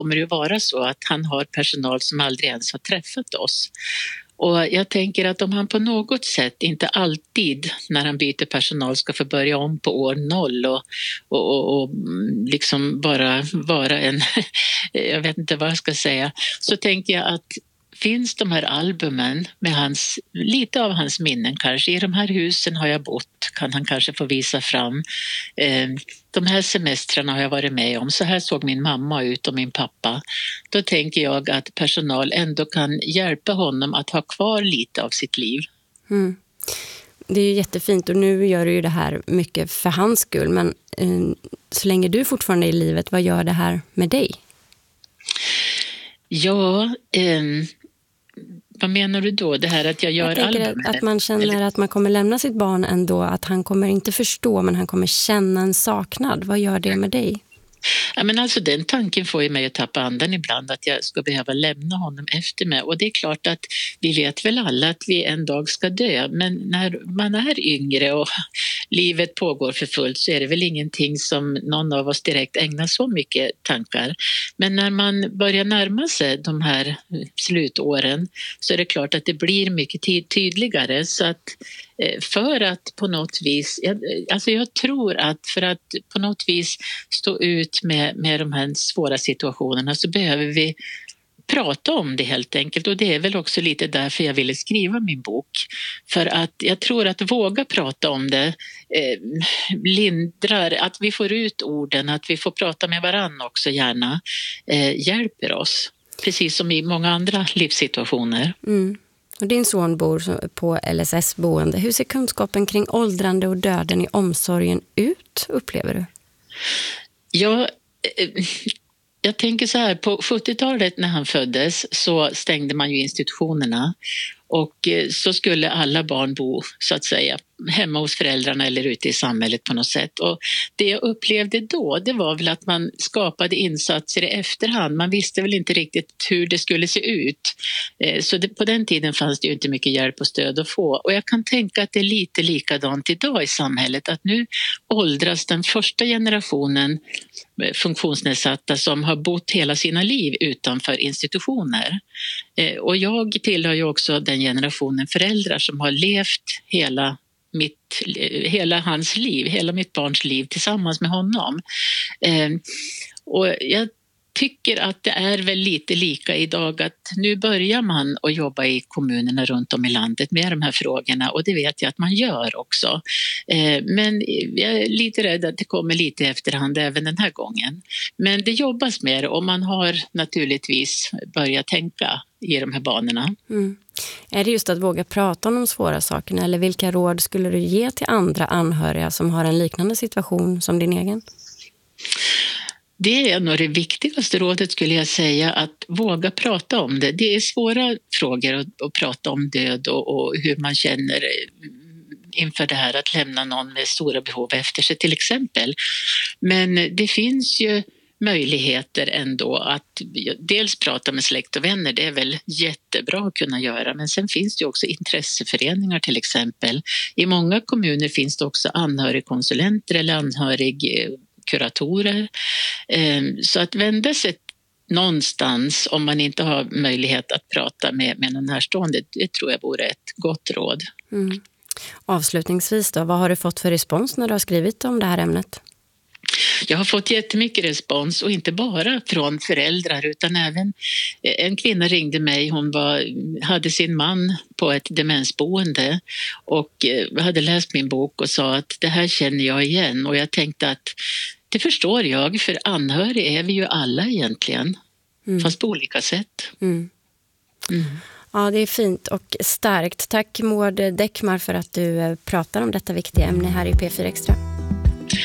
kommer det vara så att han har personal som aldrig ens har träffat oss. Och jag tänker att om han på något sätt, inte alltid när han byter personal, ska få börja om på år 0 och liksom bara vara en, jag vet inte vad jag ska säga, så tänker jag att finns de här albumen med lite av hans minnen kanske. I de här husen har jag bott, kan han kanske få visa fram. De här semestrarna har jag varit med om. Så här såg min mamma ut och min pappa. Då tänker jag att personal ändå kan hjälpa honom att ha kvar lite av sitt liv. Mm. Det är ju jättefint och nu gör du ju det här mycket för hans skull. Men så länge du fortfarande är i livet, vad gör det här med dig? Ja, vad menar du då? Det här att jag gör albumet? Att man känner att man kommer lämna sitt barn ändå, att han kommer inte förstå men han kommer känna en saknad. Vad gör det med dig? Ja, men alltså den tanken får ju mig att tappa andan ibland, att jag ska behöva lämna honom efter mig. Och det är klart att vi vet väl alla att vi en dag ska dö, men när man är yngre och livet pågår för fullt så är det väl ingenting som någon av oss direkt ägnar så mycket tankar. Men när man börjar närma sig de här slutåren så är det klart att det blir mycket tydligare. Så att för att på något vis, jag tror att för att på något vis stå ut med de här svåra situationerna så behöver vi prata om det helt enkelt, och det är väl också lite därför jag ville skriva min bok. För att jag tror att våga prata om det lindrar, att vi får ut orden, att vi får prata med varann också gärna, hjälper oss. Precis som i många andra livssituationer. Mm. Och din son bor på LSS-boende. Hur ser kunskapen kring åldrande och döden i omsorgen ut, upplever du? Ja, jag tänker så här, på 70-talet när han föddes så stängde man ju institutionerna. Och så skulle alla barn bo så att säga hemma hos föräldrarna eller ute i samhället på något sätt. Och det jag upplevde då, det var väl att man skapade insatser i efterhand. Man visste väl inte riktigt hur det skulle se ut. Så på den tiden fanns det ju inte mycket hjälp och stöd att få. Och jag kan tänka att det är lite likadant idag i samhället. Att nu åldras den första generationen funktionsnedsatta som har bott hela sina liv utanför institutioner. Och jag tillhör ju också den generationen föräldrar som har levt hela hans liv, hela mitt barns liv tillsammans med honom. Och jag tycker att det är väl lite lika idag, att nu börjar man att jobba i kommunerna runt om i landet med de här frågorna, och det vet jag att man gör också. Men jag är lite rädd att det kommer lite i efterhand även den här gången. Men det jobbas mer och man har naturligtvis börjat tänka i de här banorna. Mm. Är det just att våga prata om de svåra sakerna, eller vilka råd skulle du ge till andra anhöriga som har en liknande situation som din egen? Det är nog det viktigaste rådet, skulle jag säga, att våga prata om det. Det är svåra frågor att prata om död och hur man känner inför det här att lämna någon med stora behov efter sig till exempel. Men det finns ju möjligheter ändå att dels prata med släkt och vänner, det är väl jättebra att kunna göra, men sen finns det ju också intresseföreningar till exempel. I många kommuner finns det också anhörigkonsulenter eller anhörigkuratorer. Så att vända sig någonstans om man inte har möjlighet att prata med någon närstående, det tror jag vore ett gott råd. Mm. Avslutningsvis då, vad har du fått för respons när du har skrivit om det här ämnet? Jag har fått jättemycket respons, och inte bara från föräldrar utan även en kvinna ringde mig. Hon hade sin man på ett demensboende och hade läst min bok och sa att det här känner jag igen, och jag tänkte att det förstår jag, för anhörig är vi ju alla egentligen, fast på olika sätt. Mm. Mm. Ja, det är fint och starkt. Tack Maud Däckmar för att du pratar om detta viktiga ämne här i P4 Extra.